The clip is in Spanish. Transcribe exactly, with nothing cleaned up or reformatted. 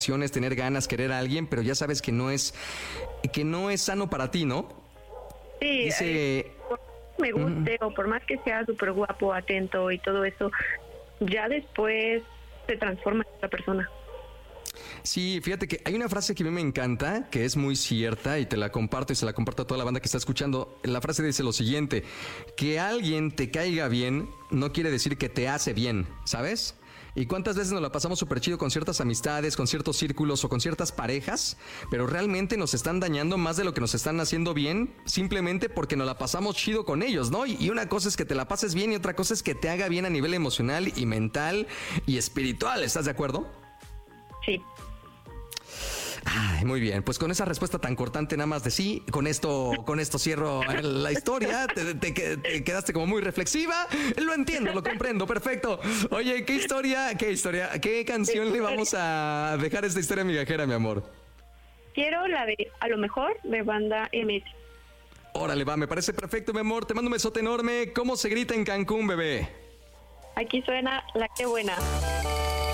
tener ganas, querer a alguien, pero ya sabes que no es que no es sano para ti, ¿no? Sí, Dice, eh, por más que me guste mm. o por más que sea súper guapo, atento y todo eso, ya después se transforma en otra persona. Sí, fíjate que hay una frase que a mí me encanta, que es muy cierta y te la comparto y se la comparto a toda la banda que está escuchando. La frase dice lo siguiente: que alguien te caiga bien no quiere decir que te hace bien, ¿sabes? ¿Y cuántas veces nos la pasamos súper chido con ciertas amistades, con ciertos círculos o con ciertas parejas, pero realmente nos están dañando más de lo que nos están haciendo bien, simplemente porque nos la pasamos chido con ellos, ¿no? Y, y una cosa es que te la pases bien y otra cosa es que te haga bien a nivel emocional y mental y espiritual, ¿estás de acuerdo? Sí. Ay, muy bien, pues con esa respuesta tan cortante nada más de sí, con esto, con esto cierro la historia, te, te, te quedaste como muy reflexiva, lo entiendo, lo comprendo, perfecto. Oye, ¿qué historia, qué historia, qué canción le vamos a dejar a esta historia migajera, mi amor? Quiero la de A lo mejor de Banda M S. Órale, va, me parece perfecto, mi amor, te mando un besote enorme. ¿Cómo se grita en Cancún, bebé? Aquí suena La Qué Buena.